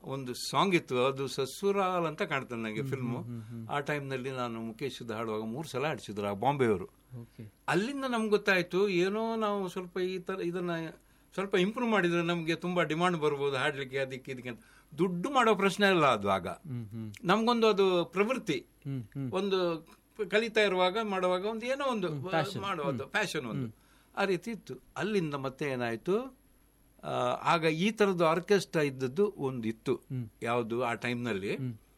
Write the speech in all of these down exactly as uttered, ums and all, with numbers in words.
ಒಂದು ಸಾಂಗ್ ಇತ್ತು, ಅದು ಸಸುರಾಲ್ ಅಂತ ಕಾಣ್ತದೆ ನನಗೆ ಫಿಲ್ಮು. ಆ ಟೈಮ್ನಲ್ಲಿ ನಾನು ಮುಖೇಶ್ ಹಾಡುವಾಗ ಮೂರು ಸಲ ಹಾಡಿಸಿದ್ರು ಆ ಬಾಂಬೆಯವರು. ಅಲ್ಲಿಂದ ನಮ್ಗೆ ಗೊತ್ತಾಯ್ತು ಏನೋ ನಾವು ಸ್ವಲ್ಪ ಈ ತರ ಇದನ್ನ ಸ್ವಲ್ಪ ಇಂಪ್ರೂವ್ ಮಾಡಿದ್ರೆ ನಮ್ಗೆ ತುಂಬಾ ಡಿಮಾಂಡ್ ಬರ್ಬೋದು ಹಾಡ್ಲಿಕ್ಕೆ, ಅದಕ್ಕೆ ಇದಕ್ಕೆ. ದುಡ್ಡು ಮಾಡೋ ಪ್ರಶ್ನೆ ಅಲ್ಲ ಅದು. ಆಗ ನಮ್ಗೊಂದು ಅದು ಪ್ರವೃತ್ತಿ, ಒಂದು ಕಲಿತಾ ಇರುವಾಗ ಮಾಡುವಾಗ ಒಂದು ಏನೋ ಒಂದು ಮಾಡುವುದು ಫ್ಯಾಷನ್ ಒಂದು ಆ ರೀತಿ ಇತ್ತು. ಅಲ್ಲಿಂದ ಮತ್ತೆ ಏನಾಯ್ತು, ಆಗ ಈ ತರದ್ದು ಆರ್ಕೆಸ್ಟ್ರಾ ಇದ್ದದ್ದು ಒಂದು ಇತ್ತು ಯಾವುದು ಆ ಟೈಮ್ನಲ್ಲಿ.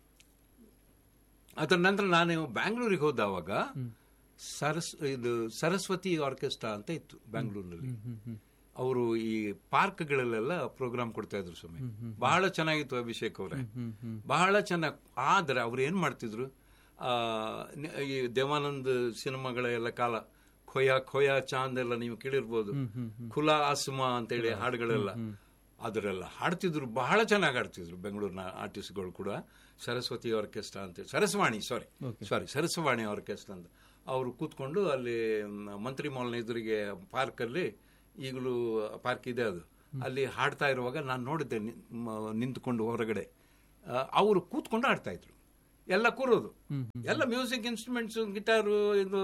ಅದರ ನಂತರ ನಾನು ಬ್ಯಾಂಗ್ಳೂರಿಗೆ ಹೋದವಾಗ ಸರಸ್ ಇದು ಸರಸ್ವತಿ ಆರ್ಕೆಸ್ಟ್ರಾ ಅಂತ ಇತ್ತು ಬ್ಯಾಂಗ್ಳೂರಿನಲ್ಲಿ. ಅವರು ಈ ಪಾರ್ಕ್ಗಳಲ್ಲೆಲ್ಲ ಪ್ರೋಗ್ರಾಮ್ ಕೊಡ್ತಾ ಇದ್ರು ಸ್ವಾಮಿ. ಬಹಳ ಚೆನ್ನಾಗಿತ್ತು ಅಭಿಷೇಕ್ ಅವರೇ, ಬಹಳ ಚೆನ್ನಾಗಿ. ಆದ್ರೆ ಅವ್ರು ಏನ್ ಮಾಡ್ತಿದ್ರು, ಆ ಈ ದೇವಾನಂದ್ ಸಿನಿಮಾಗಳ ಎಲ್ಲ ಕಾಲ ಖೋಯಾ ಖೋಯಾ ಚಾಂದ್ ಎಲ್ಲ ನೀವು ಕೇಳಿರ್ಬೋದು, ಖುಲಾ ಆಸ್ಮಾ ಅಂತೇಳಿ ಹಾಡುಗಳೆಲ್ಲ ಅದರೆಲ್ಲ ಹಾಡ್ತಿದ್ರು, ಬಹಳ ಚೆನ್ನಾಗಿ ಹಾಡ್ತಿದ್ರು ಬೆಂಗಳೂರಿನ ಆರ್ಟಿಸ್ಟ್ಗಳು ಕೂಡ. ಸರಸ್ವತಿ ಆರ್ಕೆಸ್ಟ್ರಾ ಅಂತ, ಸರಸ್ವಾಣಿ ಸಾರಿ ಸಾರಿ ಸರಸ್ವಾಣಿ ಆರ್ಕೆಸ್ಟ್ರಾ ಅಂತ. ಅವರು ಕೂತ್ಕೊಂಡು ಅಲ್ಲಿ ಮಂತ್ರಿ ಮಾಲ್ನ ಎದುರಿಗೆ ಪಾರ್ಕಲ್ಲಿ, ಈಗಲೂ ಪಾರ್ಕ್ ಇದೆ ಅದು, ಅಲ್ಲಿ ಹಾಡ್ತಾ ಇರುವಾಗ ನಾನು ನೋಡಿದ್ದೆ ನಿಂತ್ಕೊಂಡು ಹೊರಗಡೆ. ಅವರು ಕೂತ್ಕೊಂಡು ಹಾಡ್ತಾ ಇದ್ರು, ಎಲ್ಲ ಕೂರೋದು, ಎಲ್ಲ ಮ್ಯೂಸಿಕ್ ಇನ್ಸ್ಟ್ರೂಮೆಂಟ್ಸ್, ಗಿಟಾರು, ಇದು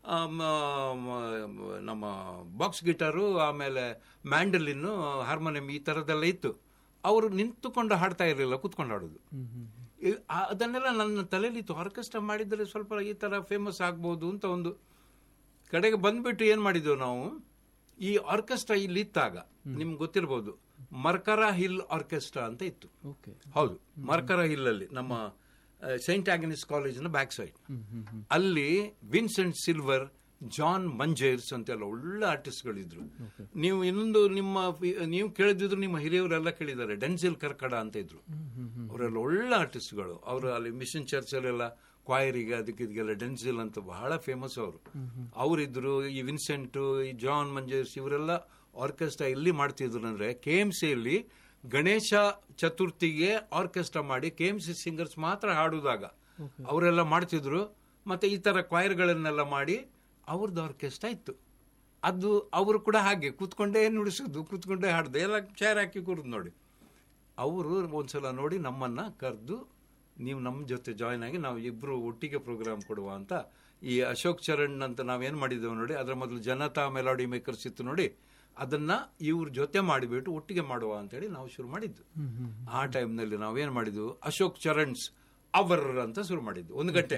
ನಮ್ಮ ಬಾಕ್ಸ್ ಗಿಟಾರು, ಆಮೇಲೆ ಮ್ಯಾಂಡಲಿನ್ನು, ಹಾರ್ಮೋನಿಯಂ, ಈ ತರದೆಲ್ಲ ಇತ್ತು. ಅವರು ನಿಂತುಕೊಂಡು ಹಾಡ್ತಾ ಇರಲಿಲ್ಲ, ಕೂತ್ಕೊಂಡು ಹಾಡೋದು. ಅದನ್ನೆಲ್ಲ ನನ್ನ ತಲೆಯಲ್ಲಿ ಇತ್ತು, ಆರ್ಕೆಸ್ಟ್ರಾ ಮಾಡಿದರೆ ಸ್ವಲ್ಪ ಈ ತರ ಫೇಮಸ್ ಆಗ್ಬೋದು ಅಂತ. ಒಂದು ಕಡೆಗೆ ಬಂದ್ಬಿಟ್ಟು ಏನ್ ಮಾಡಿದ್ವಿ ನಾವು, ಈ ಆರ್ಕೆಸ್ಟ್ರಾ ಇಲ್ಲಿ ಇತ್ತಾಗ ನಿಮ್ಗೆ ಗೊತ್ತಿರಬಹುದು, ಮರ್ಕರಾ ಹಿಲ್ ಆರ್ಕೆಸ್ಟ್ರಾ ಅಂತ ಇತ್ತು. ಹೌದು, ಮರ್ಕರಾ ಹಿಲ್ ಅಲ್ಲಿ ನಮ್ಮ ಸೈಂಟ್ ಆಗ್ನೆಸ್ ಕಾಲೇಜಿನ ಬ್ಯಾಕ್ ಸೈಡ್, ಅಲ್ಲಿ ವಿನ್ಸೆಂಟ್ ಸಿಲ್ವರ್, ಜಾನ್ ಮಂಜೇರ್ಸ್ ಅಂತೆಲ್ಲ ಒಳ್ಳೆ ಆರ್ಟಿಸ್ಟ್ಗಳಿದ್ರು. ನೀವು ಇನ್ನೊಂದು ನಿಮ್ಮ ನೀವು ಕೇಳಿದ್ರು, ನಿಮ್ಮ ಹಿರಿಯವರೆಲ್ಲ ಕೇಳಿದ್ದಾರೆ, ಡೆನ್ಸಿಲ್ ಕರ್ಕಡ ಅಂತ ಇದ್ರು, ಅವರೆಲ್ಲ ಒಳ್ಳೆ ಆರ್ಟಿಸ್ಟ್ಗಳು. ಅವರು ಅಲ್ಲಿ ಮಿಷನ್ ಚರ್ಚ್ ಅಲ್ಲೆಲ್ಲ ಕ್ವಾಯರಿಗೆ ಅದಕ್ಕೆ ಇದಕ್ಕೆಲ್ಲ ಡೆನ್ಸಿಲ್ ಅಂತ ಬಹಳ ಫೇಮಸ್ ಅವರು. ಅವರಿದ್ರು, ಈ ವಿನ್ಸೆಂಟ್, ಈ ಜಾನ್ ಮಂಜೇರ್ಸ್, ಇವರೆಲ್ಲ ಆರ್ಕೆಸ್ಟ್ರಾ ಎಲ್ಲಿ ಮಾಡ್ತಿದ್ರು ಅಂದ್ರೆ ಕೆ ಎಂ ಸಿಯಲ್ಲಿ ಗಣೇಶ ಚತುರ್ಥಿಗೆ ಆರ್ಕೆಸ್ಟ್ರಾ ಮಾಡಿ ಕೆ ಎಂ ಸಿ ಸಿಂಗರ್ಸ್ ಮಾತ್ರ ಹಾಡುವಾಗ ಅವರೆಲ್ಲ ಮಾಡ್ತಿದ್ರು. ಮತ್ತೆ ಈ ತರ ಕ್ವಾಯರ್ಗಳನ್ನೆಲ್ಲ ಮಾಡಿ ಅವ್ರದ್ದು ಆರ್ಕೆಸ್ಟ್ರಾ ಇತ್ತು. ಅದು ಅವರು ಕೂಡ ಹಾಗೆ ಕೂತ್ಕೊಂಡೇ ನುಡಿಸೋದು, ಕೂತ್ಕೊಂಡೇ ಹಾಡ್ದು, ಎಲ್ಲ ಚೇರ್ ಹಾಕಿ ಕೂರುದು ನೋಡಿ. ಅವರು ಒಂದ್ಸಲ ನೋಡಿ ನಮ್ಮನ್ನ ಕರೆದು, ನೀವು ನಮ್ಮ ಜೊತೆ ಜಾಯ್ನ್ ಆಗಿ ನಾವು ಇಬ್ರು ಒಟ್ಟಿಗೆ ಪ್ರೋಗ್ರಾಮ್ ಕೊಡುವ ಅಂತ. ಈ ಅಶೋಕ್ ಚರಣ್ ಅಂತ ನಾವೇನ್ ಮಾಡಿದ್ದೇವೆ ನೋಡಿ, ಅದರ ಮೊದಲು ಜನತಾ ಮೆಲೋಡಿ ಮೇಕರ್ಸ್ ಇತ್ತು ನೋಡಿ, ಅದನ್ನ ಇವ್ರ ಜೊತೆ ಮಾಡಿಬಿಟ್ಟು ಒಟ್ಟಿಗೆ ಮಾಡುವ ಅಂತೇಳಿ ನಾವು ಶುರು ಮಾಡಿದ್ದು. ಆ ಟೈಮ್ನಲ್ಲಿ ನಾವೇನ್ ಮಾಡಿದ್ವು, ಅಶೋಕ್ ಚರಣ್ಸ್ ಅವರ್ ಅಂತ ಶುರು ಮಾಡಿದ್ದು. ಒಂದು ಗಂಟೆ,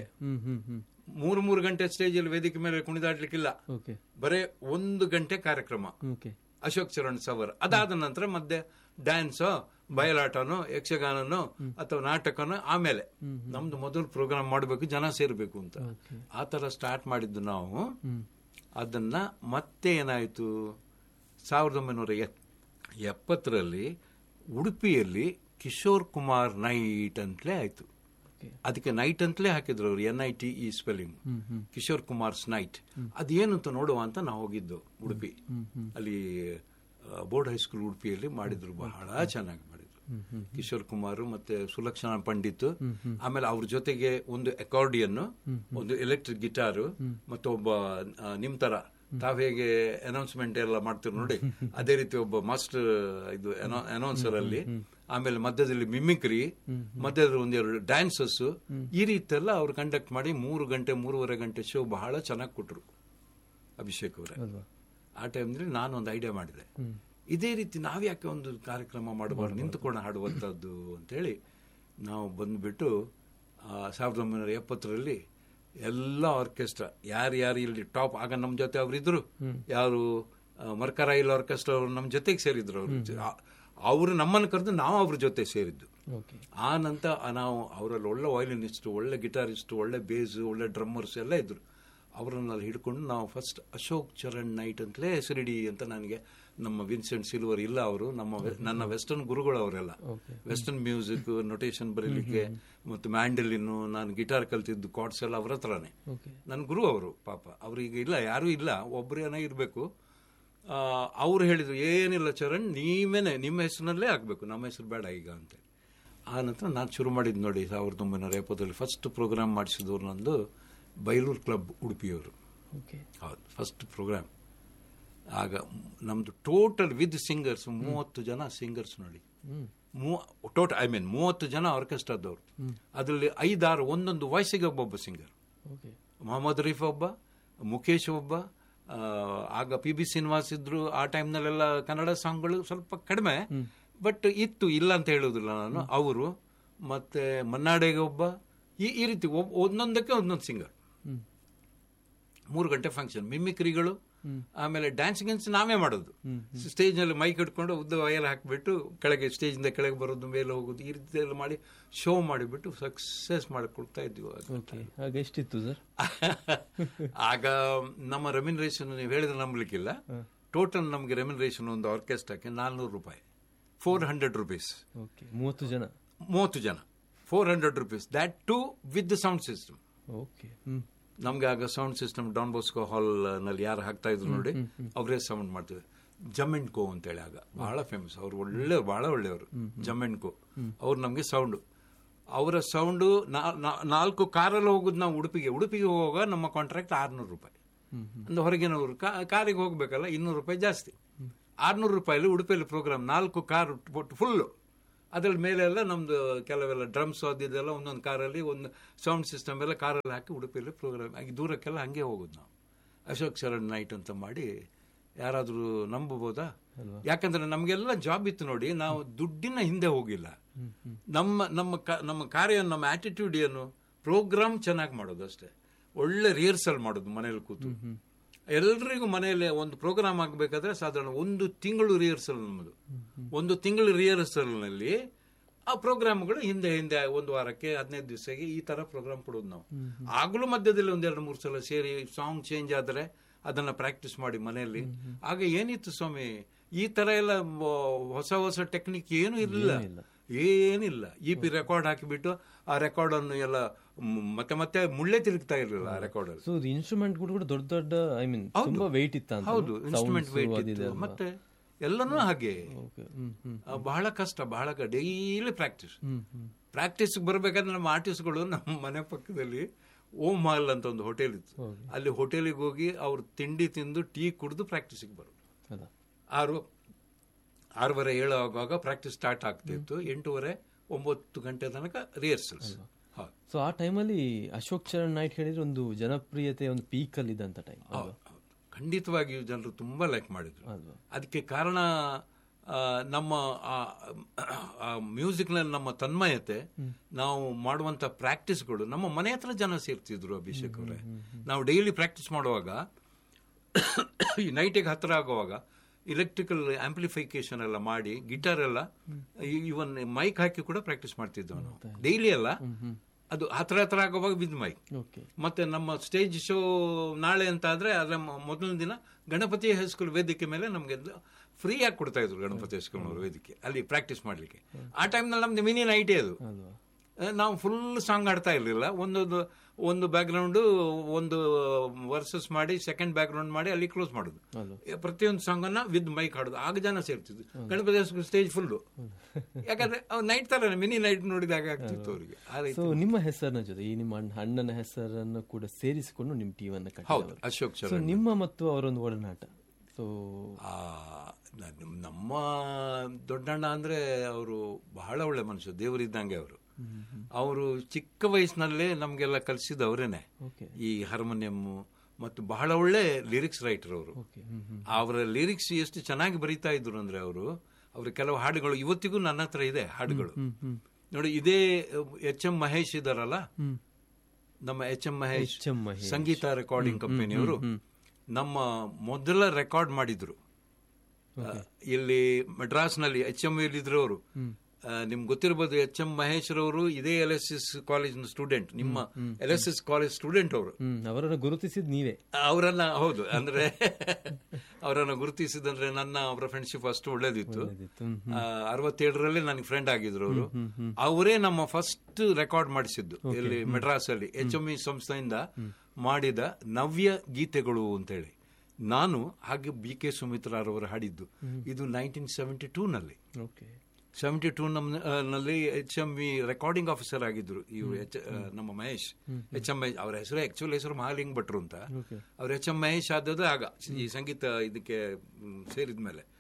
ಮೂರು ಮೂರು ಗಂಟೆ ಸ್ಟೇಜ್ ಅಲ್ಲಿ ವೇದಿಕೆ ಮೇಲೆ ಕುಣಿದಾಡ್ಲಿಕ್ಕಿಲ್ಲ, ಬರೇ ಒಂದು ಗಂಟೆ ಕಾರ್ಯಕ್ರಮ ಅಶೋಕ್ ಚರಣ್ ಅವರ್. ಅದಾದ ನಂತರ ಮಧ್ಯೆ ಡ್ಯಾನ್ಸ್, ಬಯಲಾಟನೋ, ಯಕ್ಷಗಾನನೋ ಅಥವಾ ನಾಟಕನೋ. ಆಮೇಲೆ ನಮ್ದು ಮೊದಲು ಪ್ರೋಗ್ರಾಮ್ ಮಾಡಬೇಕು, ಜನ ಸೇರ್ಬೇಕು ಅಂತ. ಆ ತರ ಸ್ಟಾರ್ಟ್ ಮಾಡಿದ್ದು ನಾವು. ಅದನ್ನ ಮತ್ತೆ ಏನಾಯ್ತು, ಸಾವಿರದ ಒಂಬೈನೂರ ಎಪ್ಪತ್ತರಲ್ಲಿ ಉಡುಪಿಯಲ್ಲಿ ಕಿಶೋರ್ ಕುಮಾರ್ ನೈಟ್ ಅಂತಲೇ ಆಯ್ತು. ಅದಕ್ಕೆ ನೈಟ್ ಅಂತಲೇ ಹಾಕಿದ್ರು ಅವರು, N I T E spelling, Kishore Kumar's night. ಅದೇನು ಅಂತ ನೋಡುವ ಅಂತ ನಾವು ಹೋಗಿದ್ದು ಉಡುಪಿ. ಅಲ್ಲಿ ಬೋರ್ಡ್ ಹೈಸ್ಕೂಲ್ ಉಡುಪಿಯಲ್ಲಿ ಮಾಡಿದ್ರು, ಬಹಳ ಚೆನ್ನಾಗಿ ಮಾಡಿದ್ರು ಕಿಶೋರ್ ಕುಮಾರ್ ಮತ್ತೆ ಸುಲಕ್ಷಣಾ ಪಂಡಿತ್. ಆಮೇಲೆ ಅವ್ರ ಜೊತೆಗೆ ಒಂದು ಅಕಾರ್ಡಿಯನ್, ಒಂದು ಎಲೆಕ್ಟ್ರಿಕ್ ಗಿಟಾರು, ಮತ್ತೊಬ್ಬ ನಿಮ್ ತರ ತಾವ್ ಹೇಗೆ ಅನೌನ್ಸ್ಮೆಂಟ್ ಎಲ್ಲ ಮಾಡ್ತಿರು ನೋಡಿ, ಅದೇ ರೀತಿ ಒಬ್ಬ ಮಾಸ್ಟರ್ ಇದು ಅನೌನ್ಸರ್ ಅಲ್ಲಿ. ಆಮೇಲೆ ಮಧ್ಯದಲ್ಲಿ ಮಿಮಿಕ್ರಿ, ಮಧ್ಯದಲ್ಲಿ ಒಂದೆರಡು ಡ್ಯಾನ್ಸಸ್, ಈ ರೀತಿ ಎಲ್ಲ ಅವ್ರು ಕಂಡಕ್ಟ್ ಮಾಡಿ ಮೂರು ಗಂಟೆ ಮೂರುವರೆ ಗಂಟೆ ಶೋ ಬಹಳ ಚೆನ್ನಾಗಿ ಕೊಟ್ರು ಅಭಿಷೇಕ್ ಅವರೇ. ಆ ಟೈಮ್ನಲ್ಲಿ ನಾನು ಒಂದು ಐಡಿಯಾ ಮಾಡಿದೆ, ಇದೇ ರೀತಿ ನಾವ್ಯಾಕೆ ಒಂದು ಕಾರ್ಯಕ್ರಮ ಮಾಡಬಾರ್ದು, ನಿಂತುಕೊಂಡು ಹಾಡುವಂತದ್ದು ಅಂತೇಳಿ ನಾವು ಬಂದ್ಬಿಟ್ಟು ಸಾವಿರದ ಒಂಬೈನೂರ ಎಪ್ಪತ್ತರಲ್ಲಿ ಎಲ್ಲ ಆರ್ಕೆಸ್ಟ್ರಾ ಯಾರ್ಯಾರು ಇಲ್ಲಿ ಟಾಪ್, ಆಗ ನಮ್ ಜೊತೆ ಅವ್ರಿದ್ರು, ಯಾರು ಮರ್ಕರಾಯಿಲ್ ಆರ್ಕೆಸ್ಟ್ರಾ ಅವರು ನಮ್ ಜೊತೆಗೆ ಸೇರಿದ್ರು. ಅವರು ಅವರು ನಮ್ಮನ್ನು ಕರೆದು ನಾವು ಅವ್ರ ಜೊತೆ ಸೇರಿದ್ದು. ಆ ನಂತರ ನಾವು ಅವರಲ್ಲಿ ಒಳ್ಳೆ ವಯಲಿನಿಸ್ಟ್, ಒಳ್ಳೆ ಗಿಟಾರಿಸ್ಟ್, ಒಳ್ಳೆ ಬೇಸ್, ಒಳ್ಳೆ ಡ್ರಮ್ಮರ್ಸ್ ಎಲ್ಲ ಇದ್ರು. ಅವರನ್ನೆಲ್ಲ ಹಿಡ್ಕೊಂಡು ನಾವು ಫಸ್ಟ್ ಅಶೋಕ್ ಚರಣ್ ನೈಟ್ ಅಂತಲೇ ಹೆಸರಿಡಿ ಅಂತ. ನನಗೆ ನಮ್ಮ ವಿನ್ಸೆಂಟ್ ಸಿಲ್ವರ್ ಇಲ್ಲ, ಅವರು ನಮ್ಮ ನನ್ನ ವೆಸ್ಟರ್ನ್ ಗುರುಗಳು ಅವರೆಲ್ಲ. ವೆಸ್ಟರ್ನ್ ಮ್ಯೂಸಿಕ್ ನೊಟೇಷನ್ ಬರೀಲಿಕ್ಕೆ ಮತ್ತು ಮ್ಯಾಂಡಲಿನ್ನು, ನಾನು ಗಿಟಾರ್ ಕಲ್ತಿದ್ದು, ಕಾರ್ಡ್ಸ್ ಎಲ್ಲ ಅವ್ರ ಹತ್ರನೇ. ನನ್ನ ಗುರು ಅವರು. ಪಾಪ ಅವ್ರೀಗ ಇಲ್ಲ, ಯಾರೂ ಇಲ್ಲ, ಒಬ್ಬರೇನ ಇರಬೇಕು. ಅವ್ರು ಹೇಳಿದ್ರು, ಏನಿಲ್ಲ ಚರಣ್, ನೀವೇನೆ ನಿಮ್ಮ ಹೆಸರಿನಲ್ಲೇ ಆಗ್ಬೇಕು, ನಮ್ಮ ಹೆಸರು ಬೇಡ ಈಗ ಅಂತ. ಆ ನಂತರ ನಾನು ಶುರು ಮಾಡಿದ್ದು ನೋಡಿ ಸಾವಿರದ ಒಂಬೈನೂರ ಎಪ್ಪತ್ತರಲ್ಲಿ ಫಸ್ಟ್ ಪ್ರೋಗ್ರಾಮ್ ಮಾಡಿಸಿದವ್ರು ನಂದು ಬೈಲೂರು ಕ್ಲಬ್ ಉಡುಪಿಯವರು. ಹೌದು, ಫಸ್ಟ್ ಪ್ರೋಗ್ರಾಮ್. ಆಗ ನಮ್ದು ಟೋಟಲ್ ವಿತ್ ಸಿಂಗರ್ಸ್ ಮೂವತ್ತು ಜನ ಸಿಂಗರ್ಸ್ ನೋಡಿ, ಟೋಟಲ್ ಐ ಮೀನ್ ಮೂವತ್ತು ಜನ ಆರ್ಕೆಸ್ಟ್ರಾದವರು. ಅದರಲ್ಲಿ ಐದಾರು ಒಂದೊಂದು ವಾಯ್ಸಿಗೆ ಒಬ್ಬೊಬ್ಬ ಸಿಂಗರ್. ಮೊಹಮ್ಮದ್ ರಫೀ ಒಬ್ಬ, ಮುಖೇಶ್ ಒಬ್ಬ, ಆಗ ಪಿ ಬಿ ಶ್ರೀನಿವಾಸ್ ಇದ್ರು. ಆ ಟೈಮ್ನಲ್ಲೆಲ್ಲ ಕನ್ನಡ ಸಾಂಗ್ಗಳು ಸ್ವಲ್ಪ ಕಡಿಮೆ, ಬಟ್ ಇತ್ತು, ಇಲ್ಲ ಅಂತ ಹೇಳುವುದಿಲ್ಲ ನಾನು. ಅವರು ಮತ್ತೆ ಮನ್ನಾಡೆಗೆ ಒಬ್ಬ, ಈ ಈ ರೀತಿ ಒಂದೊಂದಕ್ಕೆ ಒಂದೊಂದು ಸಿಂಗರ್. ಮೂರು ಗಂಟೆ ಫಂಕ್ಷನ್, ಮಿಮಿಕ್ರಿಗಳು, ಆಮೇಲೆ ಡ್ಯಾನ್ಸ್ ಗಿನ್ಸ್ ನಾವೇ ಮಾಡೋದು. ಸ್ಟೇಜ್ ನಲ್ಲಿ ಮೈಕ್ ಇಟ್ಕೊಂಡು ಉದ್ದ ವಯಲ್ ಹಾಕಿಬಿಟ್ಟು ಕೆಳಗೆ ಸ್ಟೇಜಿಂದ ಕೆಳಗೆ ಬರೋದು, ಮೇಲೆ ಹೋಗೋದು, ಈ ರೀತಿ ಎಲ್ಲ ಮಾಡಿ ಶೋ ಮಾಡಿಬಿಟ್ಟು ಸಕ್ಸಸ್ ಮಾಡಿಕೊಡ್ತಾ ಇದ್ವಿ. ಆಗ ಎಷ್ಟಿತ್ತು ಸರ್? ಆಗ ನಮ್ಮ ರೆಮ್ಯುನರೇಷನ್ ನೀವು ಹೇಳಿದ್ರೆ ನಂಬಲಿಕ್ಕಿಲ್ಲ. ಟೋಟಲ್ ನಮಗೆ ರೆಮ್ಯುನರೇಷನ್ ಒಂದು ಆರ್ಕೆಸ್ಟ್ರಾಕ್ಕೆ ನಾಲ್ನೂರು ರೂಪಾಯಿ, ಫೋರ್ ಹಂಡ್ರೆಡ್ ರುಪೀಸ್. ಮೂವತ್ತು ಜನ ಮೂವತ್ತು ಜನ four hundred rupees, that to with the sound system. Okay. ನಮ್ಗೆ ಆಗ ಸೌಂಡ್ ಸಿಸ್ಟಮ್ ಡಾನ್ ಬೋಸ್ಕೋ ಹಾಲ್ ನಲ್ಲಿ ಯಾರು ಹಾಕ್ತಾ ಇದ್ರು ನೋಡಿ, ಅವರೇ ಸೌಂಡ್ ಮಾಡ್ತಿದ್ರು. ಜಮೆಂಟ್ ಕೋ ಅಂತೇಳಿ ಆಗ ಬಹಳ ಫೇಮಸ್, ಅವ್ರು ಒಳ್ಳೆ ಬಹಳ ಒಳ್ಳೆಯವರು. ಜಮೆಂಟ್ ಕೋ ಅವ್ರು ನಮ್ಗೆ ಸೌಂಡ್, ಅವರ ಸೌಂಡು ನಾಲ್ಕು ಕಾರಲ್ಲಿ ಹೋಗುದು ನಾವು ಉಡುಪಿಗೆ. ಉಡುಪಿಗೆ ಹೋಗುವಾಗ ನಮ್ಮ ಕಾಂಟ್ರಾಕ್ಟ್ ಆರ್ನೂರು ರೂಪಾಯಿ. ಅಂದ್ರೆ ಹೊರಗಿನವರು ಕಾರಿಗೆ ಹೋಗ್ಬೇಕಲ್ಲ, ಇನ್ನೂರು ರೂಪಾಯಿ ಜಾಸ್ತಿ. ಆರ್ನೂರು ರೂಪಾಯಲ್ಲಿ ಉಡುಪಿಯಲ್ಲಿ ಪ್ರೋಗ್ರಾಮ್, ನಾಲ್ಕು ಕಾರ್ ಫುಲ್ಲು. ಅದ್ರಲ್ಲಿ ಮೇಲೆ ಎಲ್ಲ ನಮ್ದು ಕೆಲವೆಲ್ಲ ಡ್ರಮ್ಸ್ ಅದಿದೆಲ್ಲ ಒಂದೊಂದು ಕಾರಲ್ಲಿ, ಒಂದು ಸೌಂಡ್ ಸಿಸ್ಟಮ್ ಎಲ್ಲ ಕಾರಲ್ಲಿ ಹಾಕಿ ಉಡುಪಿಯಲ್ಲಿ ಪ್ರೋಗ್ರಾಮ್ ಆಗಿ ದೂರಕ್ಕೆಲ್ಲ ಹಂಗೆ ಹೋಗೋದು ನಾವು. ಅಶೋಕ್ ಶರಣ್ ನೈಟ್ ಅಂತ ಮಾಡಿ, ಯಾರಾದರೂ ನಂಬಬಹುದಾ? ಯಾಕಂದ್ರೆ ನಮಗೆಲ್ಲ ಜಾಬ್ ಇತ್ತು ನೋಡಿ, ನಾವು ದುಡ್ಡಿನ ಹಿಂದೆ ಹೋಗಿಲ್ಲ. ನಮ್ಮ ನಮ್ಮ ನಮ್ಮ ಕಾರ್ಯ, ನಮ್ಮ ಆಟಿಟ್ಯೂಡ್ ಏನು, ಪ್ರೋಗ್ರಾಮ್ ಚೆನ್ನಾಗಿ ಮಾಡೋದು ಅಷ್ಟೇ. ಒಳ್ಳೆ ರಿಹರ್ಸಲ್ ಮಾಡೋದು ಮನೇಲಿ ಕೂತು. ಎಲ್ರಿಗೂ ಮನೆಯಲ್ಲಿ ಒಂದು ಪ್ರೋಗ್ರಾಮ್ ಆಗಬೇಕಾದ್ರೆ ಸಾಧಾರಣ ಒಂದು ತಿಂಗಳು ರಿಹರ್ಸಲ್ ನಮ್ಮದು. ಒಂದು ತಿಂಗಳು ರಿಹರ್ಸಲ್ ನಲ್ಲಿ ಆ ಪ್ರೋಗ್ರಾಮ್ಗಳು ಹಿಂದೆ ಹಿಂದೆ ಒಂದು ವಾರಕ್ಕೆ ಹದಿನೈದು ದಿವಸಕ್ಕೆ ಈ ತರ ಪ್ರೋಗ್ರಾಮ್ ಕೊಡೋದು ನಾವು. ಆಗ್ಲೂ ಮಧ್ಯದಲ್ಲಿ ಒಂದೆರಡು ಮೂರು ಸಲ ಸೇರಿ ಸಾಂಗ್ ಚೇಂಜ್ ಆದ್ರೆ ಅದನ್ನ ಪ್ರಾಕ್ಟೀಸ್ ಮಾಡಿ ಮನೆಯಲ್ಲಿ. ಆಗ ಏನಿತ್ತು ಸ್ವಾಮಿ, ಈ ತರ ಎಲ್ಲ ಹೊಸ ಹೊಸ ಟೆಕ್ನಿಕ್ ಏನು ಇರಲಿಲ್ಲ, ಏನಿಲ್ಲ. ಇ ಪಿ ರೆಕಾರ್ಡ್ ಹಾಕಿಬಿಟ್ಟು ಆ ರೆಕಾರ್ಡ್ ಅನ್ನು ಎಲ್ಲ ಮತ್ತೆ ಮತ್ತೆ ಮುಳ್ಳೆ ತಿರುಗ್ತಾ ಇರಲಿಲ್ಲ ಆ ರೆಕಾರ್ಡ್ ಅಲ್ಲಿ. ಸೊ ಇನ್ಸ್ಟ್ರೂಮೆಂಟ್ ಕೂಡ ದೊಡ್ಡ ದೊಡ್ಡ, ಐ ಮೀನ್ ತುಂಬಾ ವೆಯ್ಟ್ ಇತ್ತು. ಹೌದು, ಇನ್ಸ್ಟ್ರೂಮೆಂಟ್ ವೆಯ್ಟ್ ಇತ್ತು. ಮತ್ತೆ ಎಲ್ಲನೂ ಹಾಗೆ ಬಹಳ ಕಷ್ಟ, ಬಹಳ ಡೈಲಿ ಪ್ರಾಕ್ಟೀಸ್. ಪ್ರಾಕ್ಟೀಸ್ ಬರ್ಬೇಕಾದ್ರೆ ನಮ್ಮ ಆರ್ಟಿಸ್ಟ್ಗಳು ನಮ್ಮ ಮನೆ ಪಕ್ಕದಲ್ಲಿ ಓಂ ಮಾಲ್ ಅಂತ ಒಂದು ಹೋಟೆಲ್ ಇತ್ತು, ಅಲ್ಲಿ ಹೋಟೆಲಿಗೆ ಹೋಗಿ ಅವ್ರು ತಿಂಡಿ ತಿಂದು ಟೀ ಕುಡಿದು ಪ್ರಾಕ್ಟೀಸಿಗೆ ಬರೋದು. ಆರು ಆರೂವರೆ ಏಳು ಆಗುವಾಗ ಪ್ರಾಕ್ಟೀಸ್ ಸ್ಟಾರ್ಟ್ ಆಗ್ತಿತ್ತು. ಎಂಟೂವರೆ ಒಂಬತ್ತು ಗಂಟೆ ತನಕ ರಿಹರ್ಸಲ್ಸ್. ಸೊ ಆ ಟೈಮಲ್ಲಿ ಅಶೋಕ್ ಚರಣ್ ನೈಟ್ ಹೇಳಿದ್ರೆ ಒಂದು ಜನಪ್ರಿಯತೆ ಒಂದು ಪೀಕ್ ಅಲ್ಲಿ ಇದ್ದಂತ ಟೈಮ್. ಖಂಡಿತವಾಗಿಯೂ ಜನರು ತುಂಬಾ ಲೈಕ್ ಮಾಡಿದ್ರು. ಅದಕ್ಕೆ ಕಾರಣ ನಮ್ಮ ಮ್ಯೂಸಿಕ್ನಲ್ಲಿ ನಮ್ಮ ತನ್ಮಯತೆ, ನಾವು ಮಾಡುವಂತ ಪ್ರಾಕ್ಟೀಸ್ಗಳು. ನಮ್ಮ ಮನೆ ಹತ್ರ ಜನ ಸೇರ್ತಿದ್ರು ಅಭಿಷೇಕ್ ಅವರೇ. ನಾವು ಡೈಲಿ ಪ್ರಾಕ್ಟೀಸ್ ಮಾಡುವಾಗ ಈ ನೈಟಿಗೆ ಹತ್ರ ಆಗುವಾಗ ಇಲೆಕ್ಟ್ರಿಕಲ್ ಆಂಪ್ಲಿಫಿಕೇಶನ್ ಎಲ್ಲ ಮಾಡಿ, ಗಿಟಾರ್ ಎಲ್ಲ, ಇವನ್ ಮೈಕ್ ಹಾಕಿ ಕೂಡ ಪ್ರಾಕ್ಟೀಸ್ ಮಾಡ್ತಿದ್ವಿ ನಾವು ಡೈಲಿ ಎಲ್ಲ. ಅದು ಹತ್ರ ಹತ್ರ ಆಗುವಾಗ ವಿದ್ ಮೈಕ್. ಮತ್ತೆ ನಮ್ಮ ಸ್ಟೇಜ್ ಶೋ ನಾಳೆ ಅಂತ ಆದ್ರೆ ಅದ್ರ ಮೊದಲನೇ ದಿನ ಗಣಪತಿ ಹೈಸ್ಕೂಲ್ ವೇದಿಕೆ ಮೇಲೆ ನಮ್ಗೆ ಫ್ರೀ ಆಗಿ ಕೊಡ್ತಾ ಇದ್ರು. ಗಣಪತಿ ಹೈಸ್ಕೂಲ್ ವೇದಿಕೆ ಅಲ್ಲಿ ಪ್ರಾಕ್ಟೀಸ್ ಮಾಡ್ಲಿಕ್ಕೆ. ಆ ಟೈಮ್ನಲ್ಲಿ ನಮ್ದು ಮಿನಿ ನೈಟೇ ಅದು. ನಾವು ಫುಲ್ ಸಾಂಗ್ ಆಡ್ತಾ ಇರ್ಲಿಲ್ಲ. ಒಂದೊಂದು ಒಂದು ಬ್ಯಾಕ್ ಗ್ರೌಂಡ್, ಒಂದು ವರ್ಸಸ್ ಮಾಡಿ ಸೆಕೆಂಡ್ ಬ್ಯಾಕ್ ಗ್ರೌಂಡ್ ಮಾಡಿ ಅಲ್ಲಿ ಕ್ಲೋಸ್ ಮಾಡುದು. ಪ್ರತಿಯೊಂದು ಸಾಂಗ್ ಅನ್ನ ವಿತ್ ಮೈಕ್ ಹಾಡುದು. ಆಗ ಜನ ಸೇರ್ತಿದ್ರು. Ganapati high school stage full. ಯಾಕಂದ್ರೆ ನೈಟ್ ತರ ಮಿನಿ ನೈಟ್ ನೋಡಿದಾಗ ಆಗ್ತಿತ್ತು ಅವರಿಗೆ. ನಿಮ್ಮ ಹೆಸರಿನ ಜೊತೆ ಈ ನಿಮ್ಮ ಅಣ್ಣನ ಹೆಸರನ್ನು ಕೂಡ ಸೇರಿಸಿಕೊಂಡು ನಿಮ್ಮ ಟೀಮನ್ನು ಕಟ್ಟಿದ್ರು ಅಶೋಕ್ ಶರಣ್. ನಿಮ್ಮ ಮತ್ತು ಅವರೊಂದು ಒಡನಾಟ. ಸೊ ನಮ್ಮ ದೊಡ್ಡಣ್ಣ ಅಂದ್ರೆ ಅವರು ಬಹಳ ಒಳ್ಳೆ ಮನುಷ್ಯ, ದೇವರಿದ್ದಂಗೆ ಅವರು. ಅವರು ಚಿಕ್ಕ ವಯಸ್ಸಿನಲ್ಲೇ ನಮ್ಗೆಲ್ಲ ಕಲಿಸಿದ ಅವರೇನೆ ಈ ಹಾರ್ಮೋನಿಯಂ. ಮತ್ತು ಬಹಳ ಒಳ್ಳೆ ಲಿರಿಕ್ಸ್ ರೈಟರ್ ಅವರು. ಅವರ ಲಿರಿಕ್ಸ್ ಎಷ್ಟು ಚೆನ್ನಾಗಿ ಬರೀತಾ ಇದ್ರು ಅಂದ್ರೆ ಅವರು ಅವ್ರ ಕೆಲವು ಹಾಡುಗಳು ಇವತ್ತಿಗೂ ನನ್ನ ಹತ್ರ ಇದೆ ಹಾಡುಗಳು. ನೋಡಿ, ಇದೇ ಎಚ್ ಎಂ ಮಹೇಶ್ ಇದಾರಲ್ಲ, ನಮ್ಮ ಎಚ್ ಎಂ ಮಹೇಶ್ ಸಂಗೀತ ರೆಕಾರ್ಡಿಂಗ್ ಕಂಪನಿಯವರು ನಮ್ಮ ಮೊದಲ ರೆಕಾರ್ಡ್ ಮಾಡಿದ್ರು ಇಲ್ಲಿ ಮಡ್ರಾಸ್ ನಲ್ಲಿ. ಎಚ್ ಎಂ ಇದ್ರು ಅವರು. ನಿಮ್ಗೆ ಗೊತ್ತಿರಬಹುದು, ಎಚ್ ಎಂ ಮಹೇಶ್ ರವರು ಇದೇ L S S college student, ನಿಮ್ಮ L S S college student ಅವರು. ಅವರನ್ನು ಗುರುತಿಸಿದ್ ನೀವೇ? ಅವರನ್ನ, ಹೌದು. ಅಂದ್ರೆ ಅವರನ್ನ ಗುರುತಿಸಿದಂದ್ರೆ ನನ್ನ ಅವರ ಫ್ರೆಂಡ್ಶಿಪ್ ಅಷ್ಟು ಒಳ್ಳೇದಿತ್ತು. ಅರವತ್ತೇಳರಲ್ಲಿ ನನಗೆ ಫ್ರೆಂಡ್ ಆಗಿದ್ರು ಅವರು. ಅವರೇ ನಮ್ಮ ಫಸ್ಟ್ ರೆಕಾರ್ಡ್ ಮಾಡಿಸಿದ್ದು ಇಲ್ಲಿ ಮೆಡ್ರಾಸ್ ಅಲ್ಲಿ ಎಚ್ ಎಂ ಇ ಸಂಸ್ಥೆಯಿಂದ ಮಾಡಿದ ನವ್ಯ ಗೀತೆಗಳು ಅಂತೇಳಿ. ನಾನು ಹಾಗೆ ಬಿ ಕೆ ಸುಮಿತ್ರಾರವರು ಹಾಡಿದ್ದು. ಇದು ನೈನ್ಟೀನ್ ಸೆವೆಂಟಿ ಟೂ ನಲ್ಲಿ ಸೆವೆಂಟಿ ಟೂ ನಲ್ಲಿ H M V recording officer ಆಗಿದ್ರು ಇವರು ನಮ್ಮ ಮಹೇಶ್. ಎಚ್ ಎಂ ಮಹೇಶ್ ಅವರ ಹೆಸರು, ಆಕ್ಚುಲಿ ಹೆಸರು ಮಹಾಲಿಂಗ್ ಭಟ್ರು ಅಂತ. ಅವ್ರು ಎಚ್ ಎಂ ಮಹೇಶ್ ಆದದ್ದು ಆಗ ಈ ಸಂಗೀತ ಇದಕ್ಕೆ ಸೇರಿದ ಮೇಲೆ.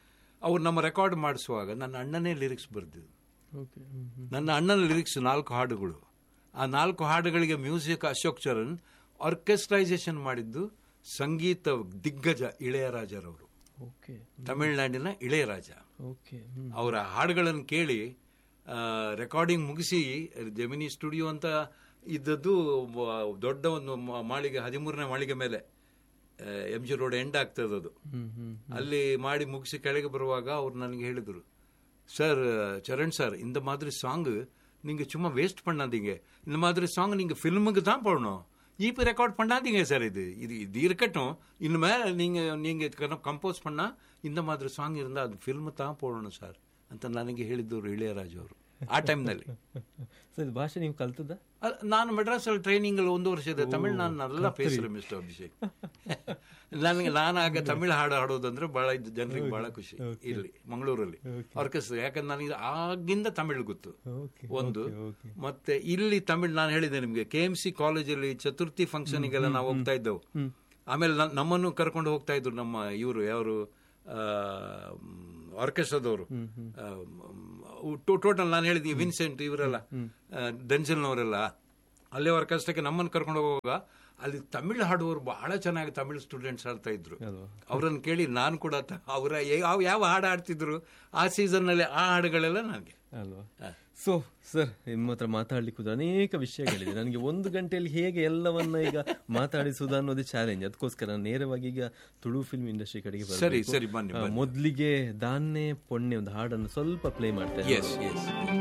ಅವ್ರು ನಮ್ಮ ರೆಕಾರ್ಡ್ ಮಾಡಿಸುವಾಗ ನನ್ನ ಅಣ್ಣನೇ ಲಿರಿಕ್ಸ್ ಬರೆದಿದ್ದು. ಓಕೆ. ಹ್ಮ್, ಹ್ಮ್. ನನ್ನ ಅಣ್ಣನ ಲಿರಿಕ್ಸ್ ನಾಲ್ಕು ಹಾಡುಗಳು. ಆ ನಾಲ್ಕು ಹಾಡುಗಳಿಗೆ ಮ್ಯೂಸಿಕ್ ಅಶೋಕ್ ಚರಣ್, ಆರ್ಕೆಸ್ಟ್ರೈಸೇಷನ್ ಮಾಡಿದ್ದು ಸಂಗೀತ ದಿಗ್ಗಜ ಇಳೆಯರಾಜರವರು, ಓಕೆ. ತಮಿಳುನಾಡಿನ ಇಳೆಯರಾಜ. ಓಕೆ. ಹ್ಮ್. ಅವರ ಹಾಡುಗಳನ್ನು ಕೇಳಿ ರೆಕಾರ್ಡಿಂಗ್ ಮುಗಿಸಿ ಜೆಮಿನಿ ಸ್ಟುಡಿಯೋ ಅಂತ ಇದ್ದದ್ದು ದೊಡ್ಡ ಒಂದು ಮಾಳಿಗೆ, ಹದಿಮೂರನೇ ಮಾಳಿಗೆ ಮೇಲೆ, ಎಂ ಜಿ ರೋಡ್ ಎಂಡ್ ಆಗ್ತದೆ ಅದು. ಹ್ಮ್, ಹ್ಮ್. ಅಲ್ಲಿ ಮಾಡಿ ಮುಗಿಸಿ ಕೆಳಗೆ ಬರುವಾಗ ಅವ್ರು ನನಗೆ ಹೇಳಿದರು, ಸರ್ ಚರಣ್ சார் இந்த மாதிரி சாங் நீங்கள் சும்மா வேஸ்ட் பண்ணாதீங்க, இந்த மாதிரி சாங் நீங்கள் ஃபில்முக்கு தான் போடணும், இப்போ ரெக்கார்ட் பண்ணாதீங்க சார், இது இது இது இருக்கட்டும், இனிமேல் நீங்கள் நீங்கள் ಕಂಪೋಸ್ பண்ணா இந்த மாதிரி ಸಾಂಗ್ இருந்தால் ಅದು ಫಿಲ್ಮ್ தான் போடணும் சார் ಅಂತ ನನಗೆ ಹೇಳಿದ್ದವರು ಇಳೆಯರಾಜ್ ಅವರು ಆ ಟೈಮ್ನಲ್ಲಿ. ಸರ್, ಭಾಷೆ ನೀವು ಕಲ್ತದ? ನಾನು ಮೆಡ್ರಾಸಲ್ಲಿ ಟ್ರೈನಿಂಗ್ ಅಲ್ಲಿ ಒಂದು ವರ್ಷ ಇದೆ. ತಮಿಳ್ ನಾನು ಎಲ್ಲ ಪೇಸ್ರೆ ಮಿಸ್ಟರ್ ಅಭಿಷೇಕ್. ನನಗೆ ನಾನು ಆಗ ತಮಿಳ್ ಹಾಡು ಹಾಡೋದಂದ್ರೆ ಬಹಳ ಜನರಿಗೆ ಬಹಳ ಖುಷಿ ಇಲ್ಲಿ ಮಂಗಳೂರಲ್ಲಿ ಆರ್ಕೆಸ್ಟ್ರಾ, ಯಾಕಂದ್ರೆ ನನಗೆ ಆಗಿಂದ ತಮಿಳ್ ಗೊತ್ತು ಒಂದು. ಮತ್ತೆ ಇಲ್ಲಿ ತಮಿಳ್ ನಾನು ಹೇಳಿದೆ ನಿಮ್ಗೆ, ಕೆ ಎಂ ಸಿ ಕಾಲೇಜಲ್ಲಿ ಚತುರ್ಥಿ ಫಂಕ್ಷನ್ಗೆಲ್ಲ ನಾವು ಹೋಗ್ತಾ ಇದ್ದೆವು. ಆಮೇಲೆ ನಮ್ಮನ್ನು ಕರ್ಕೊಂಡು ಹೋಗ್ತಾ ಇದ್ರು ನಮ್ಮ ಇವರು ಯಾರು ಆರ್ಕೆಸ್ಟ್ರಾದವರು, ಟೋಟಲ್ ನಾನು ಹೇಳಿದ್ವಿ ವಿನ್ಸೆಂಟ್ ಇವರೆಲ್ಲ, ಡೆನ್ಸಲ್ನವರೆಲ್ಲ, ಅಲ್ಲೇ ಆರ್ಕೆಸ್ಟ್ರಾಕ್ಕೆ ನಮ್ಮನ್ನು ಕರ್ಕೊಂಡು ಹೋಗುವಾಗ ಅಲ್ಲಿ ತಮಿಳ್ ಹಾಡುವವರು ಬಹಳ ಚೆನ್ನಾಗಿ ತಮಿಳ್ ಸ್ಟೂಡೆಂಟ್ಸ್ ಆಡ್ತಾ ಇದ್ರು. ಅವರನ್ನು ಕೇಳಿ ನಾನು ಕೂಡ ಅವರ ಯಾವ ಯಾವ ಹಾಡು ಆಡ್ತಿದ್ರು ಆ ಸೀಸನ್ ನಲ್ಲಿ ಆ ಹಾಡುಗಳೆಲ್ಲ ನನಗೆ ಅಲ್ವಾ. ಸೊ ಸರ್, ನಿಮ್ಮ ಹತ್ರ ಮಾತಾಡ್ಲಿಕ್ಕೆ ಅನೇಕ ವಿಷಯಗಳಿದೆ. ನನಗೆ ಒಂದು ಗಂಟೆಯಲ್ಲಿ ಹೇಗೆ ಎಲ್ಲವನ್ನ ಈಗ ಮಾತಾಡಿಸುವುದು ಅನ್ನೋದೇ ಚಾಲೆಂಜ್. ಅದಕ್ಕೋಸ್ಕರ ನಾನು ನೇರವಾಗಿ ಈಗ ತುಳು ಫಿಲ್ಮ್ ಇಂಡಸ್ಟ್ರಿ ಕಡೆಗೆ ಬರ್ತೀನಿ. ಮೊದಲಿಗೆ ದಾನ್ನೆ ಪೊಣ್ಣೆ ಒಂದು ಹಾಡನ್ನು ಸ್ವಲ್ಪ ಪ್ಲೇ ಮಾಡ್ತೇನೆ.